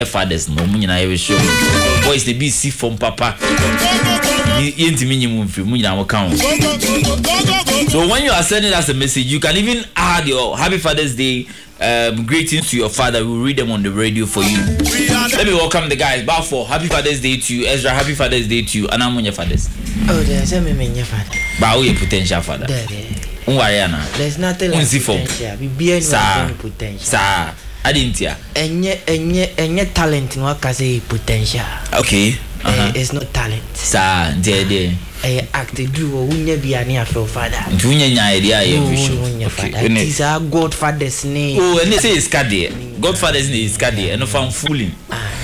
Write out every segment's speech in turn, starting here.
fathers no mu nyina ye show boys they be see from papa yenti minimum free mu nyina mo kan. So when you are sending us a message, you can even add your Happy Father's Day greetings to your father. We'll read them on the radio for you. Let me welcome the guys. Bow for Happy Father's Day to you. Ezra, Happy Father's Day to you. And I'm on your fathers. Oh, there's a me father. But your potential father. There's nothing like potential. We potential. Sir, I didn't hear. And talent in what can say potential. Okay. It's not talent. Sir, dear. I acted do unya be an for father. Unya idea it is our Godfather's name. Oh, and they say it's Kadi. Godfather's name is Kadi, and if I'm fooling.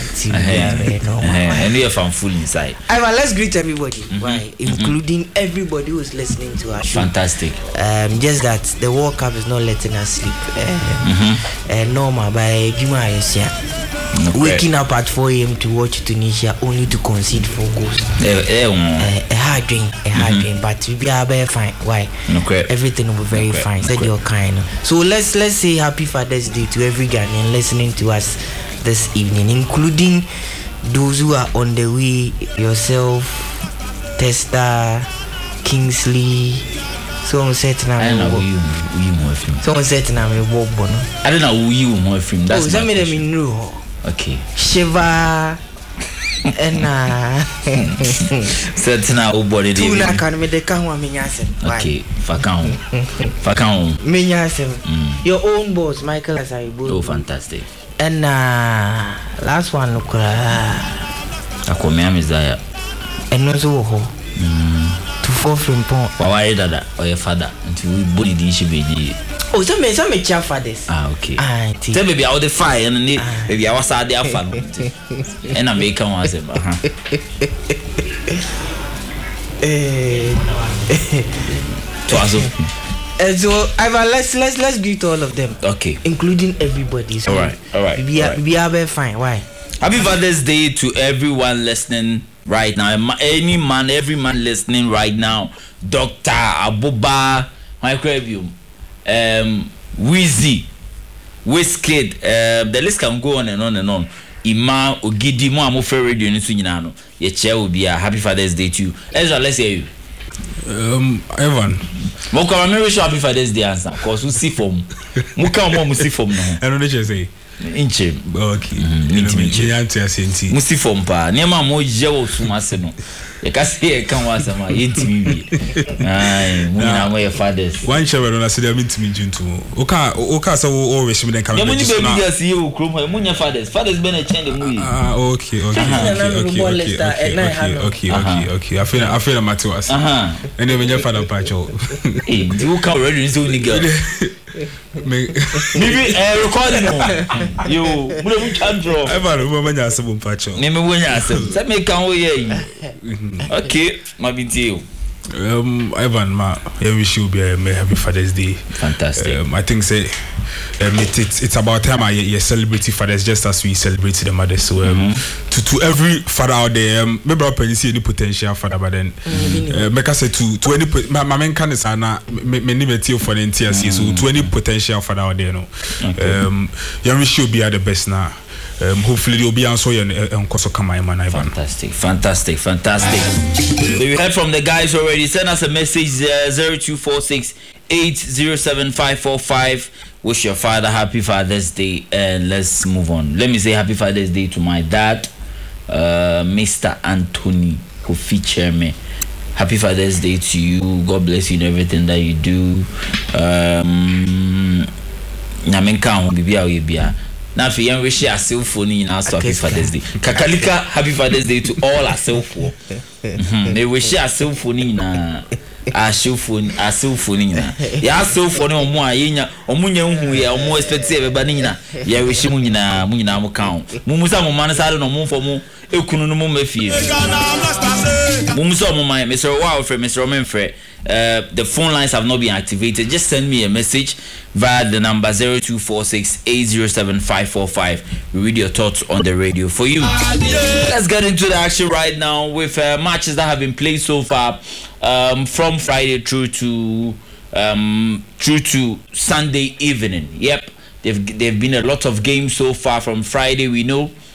And we are from full inside. Let's greet everybody, right? Including everybody who's listening to our show. Fantastic. Just that the World Cup is not letting us sleep. Normal by Juma waking up at 4 a.m. to watch Tunisia only to concede 4 goals. A hard drink, but we are very fine. Why? Everything will be very fine. Said your kind. So let's say Happy Father's Day to every Ghanaian listening to us this evening, including those who are on the way, yourself, Testa, Kingsley. Someone said now I don't know who you more film. Someone said now me walk bono. I don't know who you more film. That's me them in know. Okay. Shiva and said now who body dey. Tuna can me de kan wa me nyasem. Okay. Fakao. Me nyasem. Your own boss Michael Asaibo. Oh, fantastic. And last one look Akomea Messiah. And also to fall from pon. Why dada or your father until we body the issue be. Oh, some your fathers. Okay. Tell baby I the fire and maybe I was out there fun. And I make come was so let's greet all of them. Okay. Including everybody. So all right. We are very fine. Why? Happy Father's Day to everyone listening right now. Every man listening right now. Dr. Abuba, Microbium, Wheezy, Wizkid, the list can go on and on and on. Ima Ogidi mo amofe radio ni sunyina ye che obi a Happy Father's Day to you. Ezra, let's hear you. Evan. Mo come me wish Happy Father's Day answer cause we see from. Mo come mo see from no. I don't know what you say. Inche. Okay. Mo see from pa. Niam mo je wo sumase no. You can see a can was my intimate. Aye, my fathers. One shower on a city intimate to Oka, so always when they come. You see you, Munya fathers. Fathers been a change the movie. Okay. I feel a matter was. And then when your father patch out. You come ready to the girl. Maybe recording you can't draw. I've had a woman as a patch. Name when you ask them. Let me come with okay, my video. Ivan, I wish you be a Happy Father's Day. Fantastic. I think say it's about time you celebrate fathers just as we celebrate the mothers. So to every father out there, maybe I can see any potential father, but then make us say to any my main can is na many material for the NTSC. So to any potential father out there, no. You wish you be at the best now. Hopefully you'll be answering and Koso Kamai man. Fantastic. We heard from the guys already. Send us a message 0246 807 545. Wish your father Happy Father's Day, and let's move on. Let me say Happy Father's Day to my dad, Mr. Anthony, who feature me. Happy Father's Day to you. God bless you in everything that you do. Nyamenka bibia. Now, if you wish your cell phone in our Happy Father's Day. Kakalika, Happy Father's Day to all our cell phone. They wish your cell phone in our cell phone in. Ya cell phone on more yenya, or munya who are more expensive banina. Ya wish munina mo count. Mumusa Momanasa no more for more. Ekunumu mefi. Mumusa Momai, Mr. Wildfred, Mr. Romanfred. The phone lines have not been activated. Just send me a message via the number 0246 807 545. We read your thoughts on the radio for you. Let's get into the action right now with matches that have been played so far from Friday through to Sunday evening. Yep, they've been a lot of games so far from Friday. We know